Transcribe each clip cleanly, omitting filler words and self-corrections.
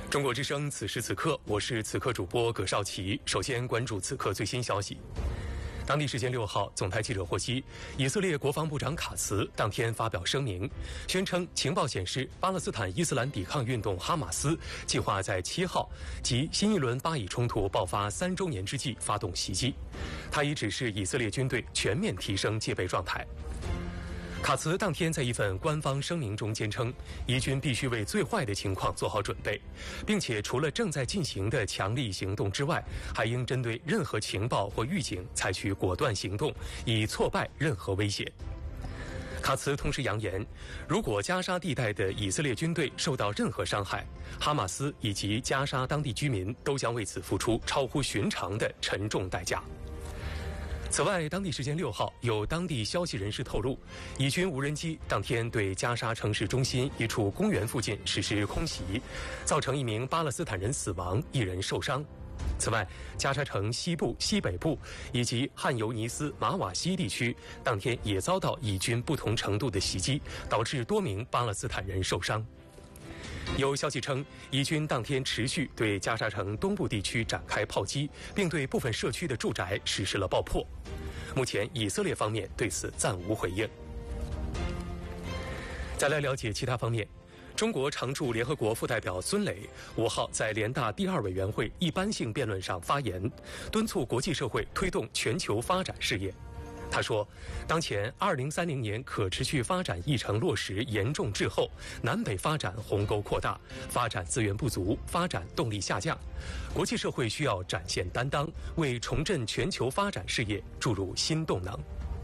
中国之声，此时此刻，我是此刻主播葛少奇。首先关注此刻最新消息。当地时间6号，总台记者获悉，以色列国防部长卡茨当天发表声明，宣称情报显示，巴勒斯坦伊斯兰抵抗运动哈马斯计划在7号即新一轮巴以冲突爆发3周年之际发动袭击。他已指示以色列军队全面提升戒备状态。卡茨当天在一份官方声明中坚称，以军必须为最坏的情况做好准备，并且除了正在进行的强力行动之外，还应针对任何情报或预警采取果断行动，以挫败任何威胁。卡茨同时扬言，如果加沙地带的以色列军队受到任何伤害，哈马斯以及加沙当地居民都将为此付出超乎寻常的沉重代价。此外，当地时间6号，有当地消息人士透露，以军无人机当天对加沙城市中心一处公园附近实施空袭，造成1名巴勒斯坦人死亡，1人受伤。此外，加沙城西部、西北部以及汉尤尼斯、马瓦西地区当天也遭到以军不同程度的袭击，导致多名巴勒斯坦人受伤。有消息称，以军当天持续对加沙城东部地区展开炮击，并对部分社区的住宅实施了爆破。目前，以色列方面对此暂无回应。再来了解其他方面，中国常驻联合国副代表孙磊5号在联大第2委员会一般性辩论上发言，敦促国际社会推动全球发展事业。他说，当前2030年可持续发展议程落实严重滞后，南北发展鸿沟扩大，发展资源不足，发展动力下降。国际社会需要展现担当，为重振全球发展事业注入新动能。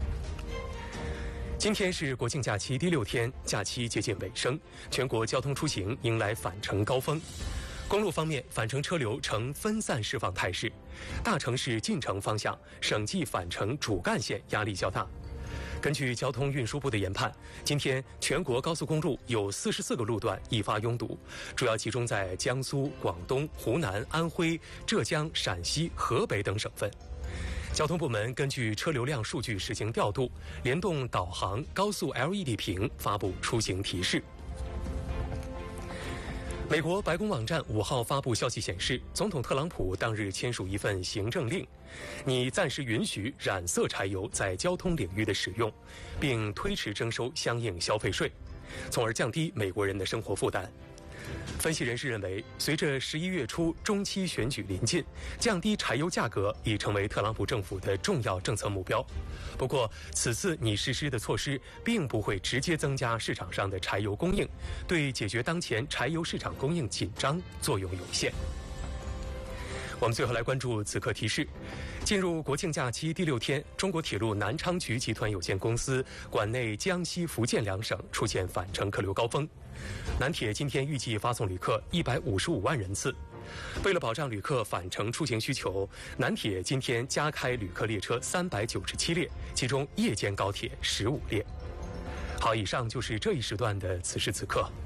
今天是国庆假期第6天，假期接近尾声，全国交通出行迎来返程高峰。公路方面，返程车流呈分散释放态势，大城市进城方向省际返程主干线压力较大。根据交通运输部的研判，今天全国高速公路有44个路段易发拥堵，主要集中在江苏、广东、湖南、安徽、浙江、陕西、河北等省份。交通部门根据车流量数据实行调度，联动导航、高速 LED 屏发布出行提示。美国白宫网站5号发布消息显示，总统特朗普当日签署一份行政令，拟暂时允许染色柴油在交通领域的使用，并推迟征收相应消费税，从而降低美国人的生活负担。分析人士认为，随着11月初中期选举临近，降低柴油价格已成为特朗普政府的重要政策目标。不过，此次拟实施的措施并不会直接增加市场上的柴油供应，对解决当前柴油市场供应紧张作用有限。我们最后来关注此刻提示。进入国庆假期第6天，中国铁路南昌局集团有限公司管内江西、福建2省出现返程客流高峰。南铁今天预计发送旅客155万人次。为了保障旅客返程出行需求，南铁今天加开旅客列车397列，其中夜间高铁15列。好，以上就是这一时段的此时此刻。